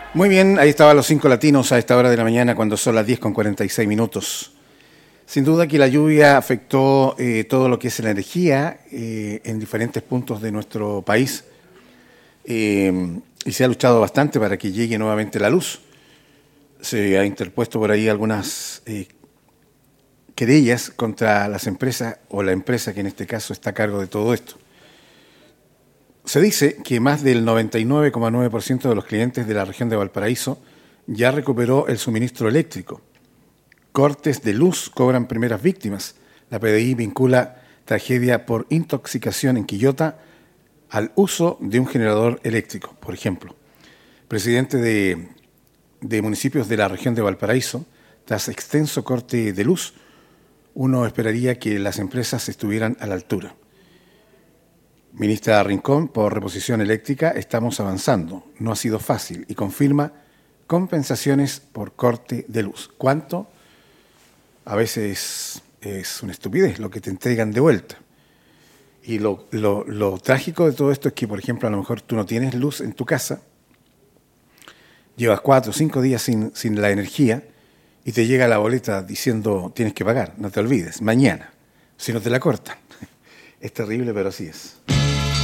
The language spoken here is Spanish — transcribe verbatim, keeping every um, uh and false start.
Muy bien, ahí estaban los cinco latinos a esta hora de la mañana cuando son las diez con cuarenta y seis minutos. Sin duda que la lluvia afectó eh, todo lo que es la energía eh, en diferentes puntos de nuestro país eh, y se ha luchado bastante para que llegue nuevamente la luz. Se ha interpuesto por ahí algunas eh, querellas contra las empresas o la empresa que en este caso está a cargo de todo esto. Se dice que más del noventa y nueve coma nueve por ciento de los clientes de la región de Valparaíso ya recuperó el suministro eléctrico. Cortes de luz cobran primeras víctimas. La P D I vincula tragedia por intoxicación en Quillota al uso de un generador eléctrico, por ejemplo. Presidente de, de municipios de la región de Valparaíso, tras extenso corte de luz, uno esperaría que las empresas estuvieran a la altura. Ministra Rincón, por reposición eléctrica, estamos avanzando. No ha sido fácil y confirma compensaciones por corte de luz. ¿Cuánto? A veces es una estupidez lo que te entregan de vuelta. Y lo, lo, lo trágico de todo esto es que, por ejemplo, a lo mejor tú no tienes luz en tu casa, llevas cuatro o cinco días sin, sin la energía y te llega la boleta diciendo tienes que pagar, no te olvides, mañana, si no te la cortan. Es terrible, pero así es.